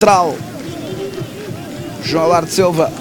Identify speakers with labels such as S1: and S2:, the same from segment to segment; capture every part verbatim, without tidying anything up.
S1: Central, João Eduardo Silva.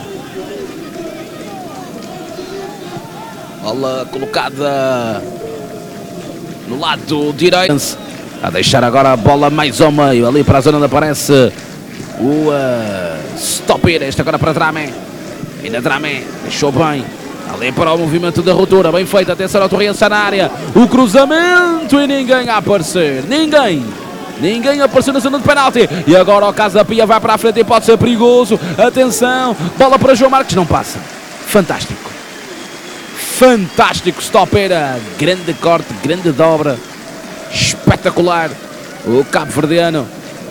S1: Bola colocada no lado direito. A deixar agora a bola mais ao meio, ali para a zona onde aparece o uh, Stopper. Este agora para Dramé. Ainda Dramé, deixou bem. Ali para o movimento da ruptura, bem feito. Atenção ao Torriense na área. O cruzamento e ninguém a aparecer. Ninguém. Ninguém apareceu na zona de penalti. E agora o Casa Pia vai para a frente e pode ser perigoso. Atenção. Bola para João Marques. Não passa. Fantástico. Fantástico. Stopper. Grande corte, grande dobra. Espetacular. O cabo-verdiano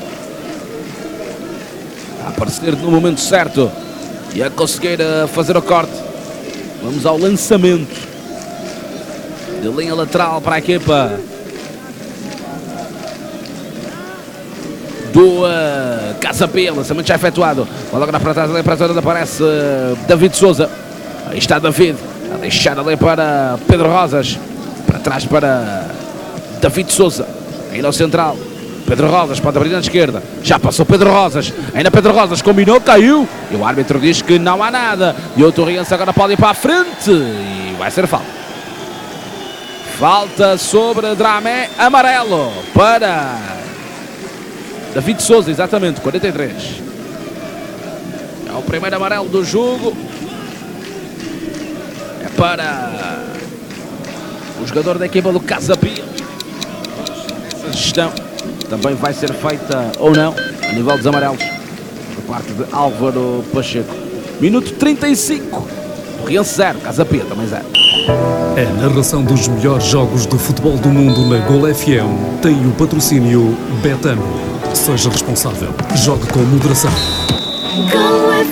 S1: a aparecer no momento certo e a conseguir fazer o corte. Vamos ao lançamento de linha lateral para a equipa do uh, Casa Pia. Lançamento já efetuado. Bola agora para trás, ali para a zona onde aparece uh, David Souza. Aí está David a deixar ali para Pedro Rosas. Para trás para David Souza. Ainda ao central. Pedro Rosas pode abrir na esquerda. Já passou Pedro Rosas. Ainda Pedro Rosas combinou, caiu. E o árbitro diz que não há nada. E o Torriense agora pode ir para a frente. E vai ser falta. Falta sobre Dramé. Amarelo para David Souza, exatamente, quarenta e três. É o primeiro amarelo do jogo. É para o jogador da equipa do Casa Pia. Essa gestão também vai ser feita ou não a nível dos amarelos por parte de Álvaro Pacheco. Minuto trinta e cinco. Torriense zero, Casa Pia também zero.
S2: A narração dos melhores jogos de futebol do mundo na Gol F M tem o patrocínio Betano. Seja responsável. Jogue com moderação.
S3: Gol F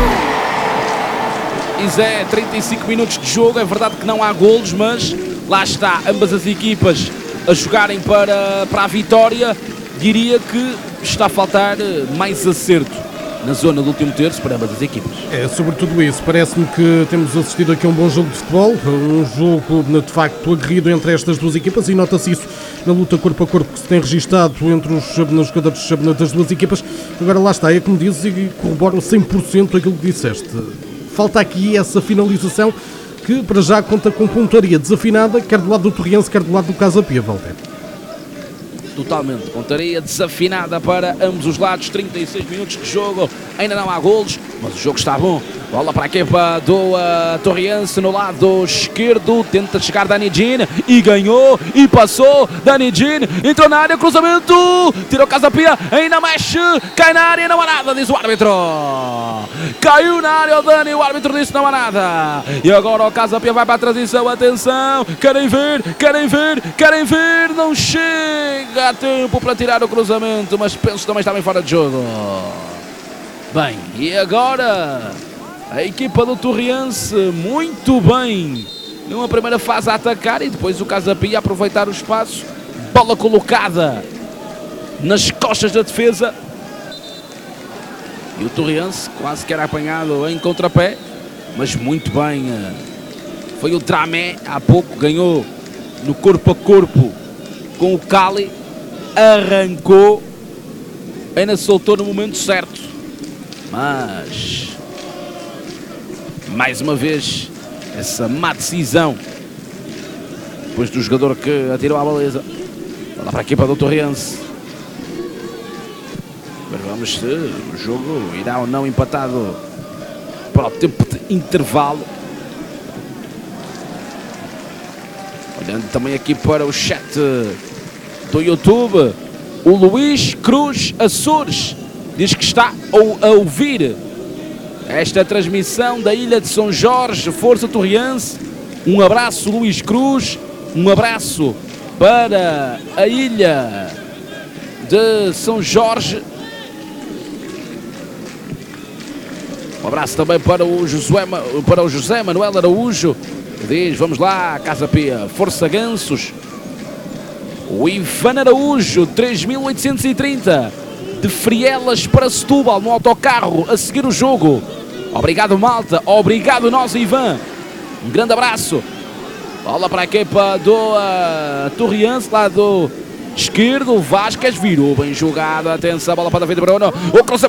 S3: M.
S1: E Zé, trinta e cinco minutos de jogo. É verdade que não há golos, mas lá está, ambas as equipas a jogarem para, para a vitória. Diria que está a faltar mais acerto na zona do último terço para ambas as equipas.
S4: É, sobretudo isso. Parece-me que temos assistido aqui a um bom jogo de futebol, um jogo de facto aguerrido entre estas duas equipas, e nota-se isso na luta corpo a corpo que se tem registado entre os jogadores das duas equipas. Agora lá está, é como dizes e corroboro cem por cento aquilo que disseste. Falta aqui essa finalização que para já conta com pontaria desafinada, quer do lado do Torriense, quer do lado do Casa Pia, Walter.
S1: Totalmente, pontaria desafinada para ambos os lados. Trinta e seis minutos de jogo, ainda não há golos, mas o jogo está bom. Bola para a equipa do uh, Torriense no lado esquerdo, tenta chegar Dani Jean e ganhou e passou. Dani Jean entrou na área, cruzamento, tirou Casa Pia, ainda mexe, cai na área, não há nada, diz o árbitro. Caiu na área o Dani, o árbitro disse não há nada. E agora o Casa Pia vai para a transição, atenção, querem ver, querem ver, querem ver, não chega a tempo para tirar o cruzamento, mas penso que também está bem fora de jogo. Bem, e agora a equipa do Torriense muito bem numa primeira fase a atacar e depois o Casa Pia a aproveitar o espaço. Bola colocada nas costas da defesa e o Torriense quase que era apanhado em contrapé, mas muito bem. Foi o Dramé, há pouco ganhou no corpo a corpo com o Cali, arrancou, ainda soltou no momento certo, mas mais uma vez essa má decisão depois do jogador que atirou à baliza. Lá para a equipa do Torriense. Mas vamos se o jogo irá ou não empatado para o tempo de intervalo. Olhando também aqui para o chat do YouTube, o Luís Cruz Açores diz que está a ouvir esta transmissão da Ilha de São Jorge. Força Torriense, um abraço Luís Cruz, um abraço para a Ilha de São Jorge, um abraço também para o José, para o José Manuel Araújo, que diz vamos lá Casa Pia, força Gansos. O Ivan Araújo, três mil oitocentos e trinta, de Frielas para Setúbal no autocarro a seguir o jogo. Obrigado malta, obrigado nós Ivan, um grande abraço. Bola para a equipa do uh, Torriense, lá do esquerdo, Vasquez virou bem jogado, atenção, a bola para David Bruno, o cruzamento